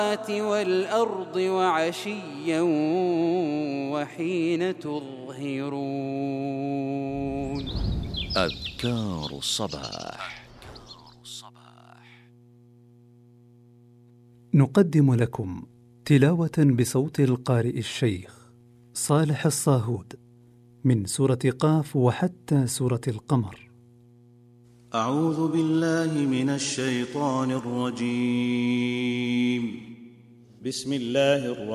والأرض وعشيا وحين تظهرون. أذكار الصباح. نقدم لكم تلاوة بصوت القارئ الشيخ صالح الصاهود من سورة قاف وحتى سورة القمر. أعوذ بالله من الشيطان الرجيم. بسم الله الرحمن